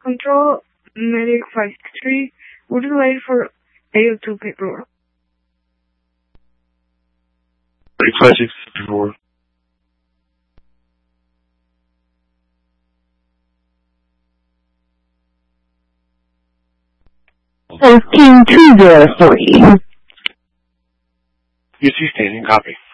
Control Medic 53, we're delayed for AO2 paperwork. Medic 5654. $14203. UC standing, copy.